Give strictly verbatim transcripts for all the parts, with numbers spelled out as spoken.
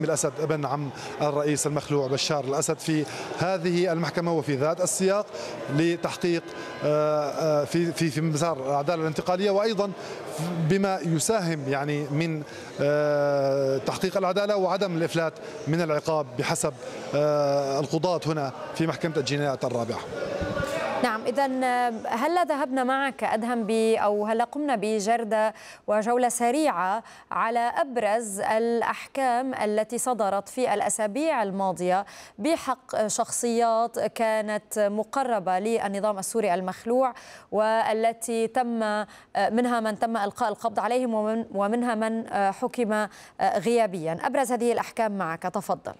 الأسد ابن عم الرئيس المخلوع بشار الأسد في هذه المحكمة وفي ذات السياق لتحقيق في في في مسار العدالة الانتقالية، وأيضا بما يساهم يعني من تحقيق العدالة وعدم الإفلات من العقاب بحسب القضاة هنا في محكمة الجنايات الرابعة. نعم، إذا هلا ذهبنا معك أدهم ب أو هلا قمنا بجردة وجولة سريعة على أبرز الأحكام التي صدرت في الأسابيع الماضية بحق شخصيات كانت مقربة للنظام السوري المخلوع، والتي تم منها من تم إلقاء القبض عليهم ومنها من حكم غيابيا. أبرز هذه الأحكام معك، تفضل.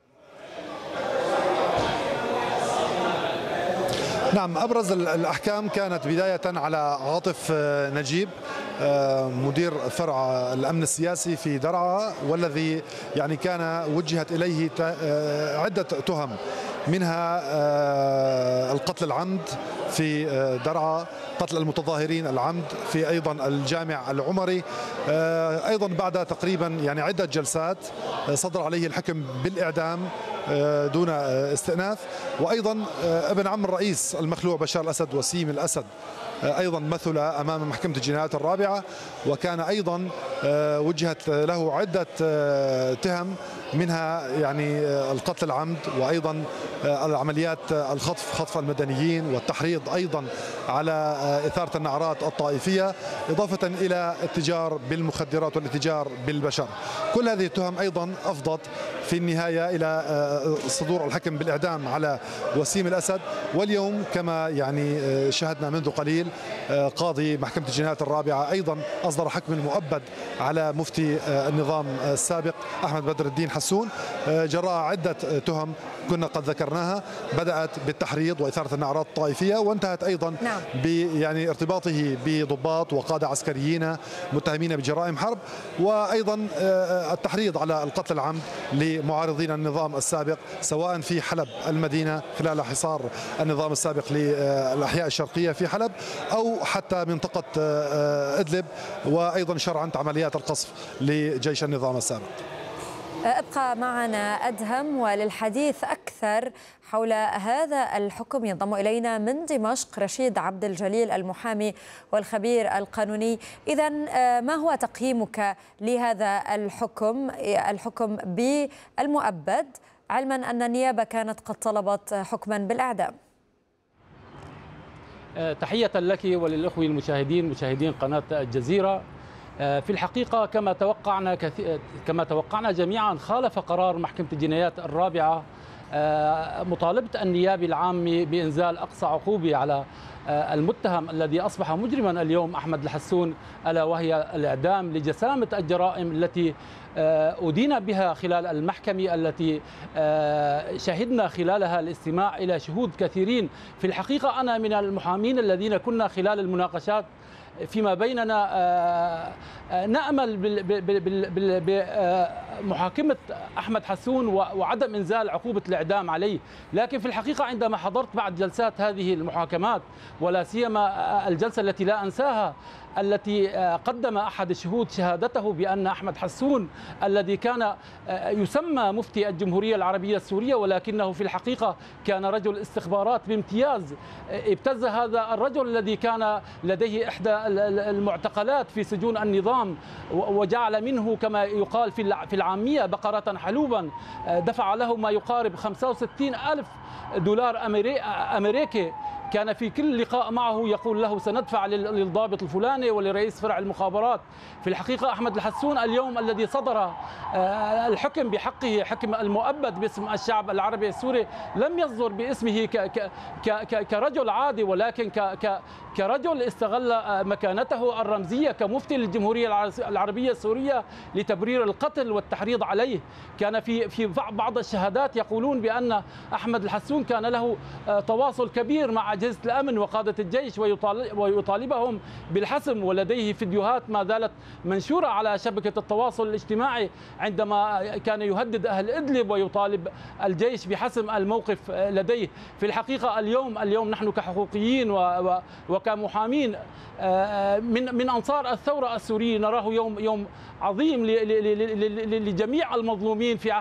نعم، أبرز الأحكام كانت بداية على عاطف نجيب مدير فرع الأمن السياسي في درعا، والذي يعني كان وجهت إليه عدة تهم، منها القتل العمد في درعا، قتل المتظاهرين العمد في أيضا الجامع العمري، أيضا بعد تقريبا يعني عدة جلسات صدر عليه الحكم بالإعدام دون استئناف. وأيضا ابن عم الرئيس المخلوع بشار الأسد وسيم الأسد أيضا مثل أمام محكمة الجنايات الرابعة، وكان أيضا وجهت له عدة تهم، منها يعني القتل العمد، وأيضا العمليات الخطف، خطف المدنيين، والتحريض أيضا على إثارة النعرات الطائفية، إضافة إلى التجار بالمخدرات والاتجار بالبشر. كل هذه التهم أيضا أفضت في النهاية إلى صدور الحكم بالإعدام على وسيم الأسد. واليوم كما يعني شاهدنا منذ قليل قاضي محكمة الجنايات الرابعة أيضا أصدر حكم مؤبد على مفتي النظام السابق أحمد بدر الدين حسون جراء عدة تهم كنا قد ذكرناها، بدأت بالتحريض وإثارة النعرات الطائفية، وانتهت أيضا نعم. ب يعني ارتباطه بضباط وقادة عسكريين متهمين بجرائم حرب، وأيضا التحريض على القتل العمد لمعارضين النظام السابق، سواء في حلب المدينة خلال حصار النظام السابق للأحياء الشرقية في حلب، أو حتى منطقة إدلب، وأيضا شرعنت عمليات القصف لجيش النظام السابق. ابقى معنا أدهم، وللحديث أكثر حول هذا الحكم ينضم إلينا من دمشق رشيد عبد الجليل المحامي والخبير القانوني. إذا ما هو تقييمك لهذا الحكم الحكم بالمؤبد، علما أن النيابة كانت قد طلبت حكما بالإعدام؟ تحية لك وللأخوة المشاهدين مشاهدين قناة الجزيرة. في الحقيقة كما توقعنا كما توقعنا جميعا، خالف قرار محكمة الجنايات الرابعة مطالبة النيابي العام بإنزال أقصى عقوبة على المتهم الذي أصبح مجرما اليوم أحمد الحسون، ألا وهي الإعدام لجسامة الجرائم التي أدين بها خلال المحكمة، التي شهدنا خلالها الاستماع إلى شهود كثيرين. في الحقيقة أنا من المحامين الذين كنا خلال المناقشات فيما بيننا نأمل بمحاكمة أحمد حسون وعدم إنزال عقوبة الإعدام عليه، لكن في الحقيقة عندما حضرت بعد جلسات هذه المحاكمات، ولا سيما الجلسة التي لا أنساها التي قدم أحد الشهود شهادته بأن أحمد حسون الذي كان يسمى مفتي الجمهورية العربية السورية، ولكنه في الحقيقة كان رجل استخبارات بامتياز، ابتز هذا الرجل الذي كان لديه إحدى المعتقلات في سجون النظام، وجعل منه كما يقال في العامية بقرة حلوبا، دفع له ما يقارب خمسة وستين ألف دولار أمريكي. كان في كل لقاء معه يقول له سندفع للضابط الفلاني ولرئيس فرع المخابرات. في الحقيقة أحمد الحسون اليوم الذي صدر الحكم بحقه، حكم المؤبد باسم الشعب العربي السوري، لم يصدر باسمه كرجل عادي، ولكن كرجل استغل مكانته الرمزية كمفتي للجمهورية العربية السورية لتبرير القتل والتحريض عليه. كان في في بعض الشهادات يقولون بأن أحمد الحسون كان له تواصل كبير مع أجهزة الأمن وقادة الجيش ويطالبهم بالحسم، ولديه فيديوهات ما زالت منشورة على شبكة التواصل الاجتماعي عندما كان يهدد أهل إدلب ويطالب الجيش بحسم الموقف لديه. في الحقيقة اليوم اليوم نحن كحقوقيين وكمحامين من من أنصار الثورة السورية نراه يوم يوم عظيم لجميع المظلومين في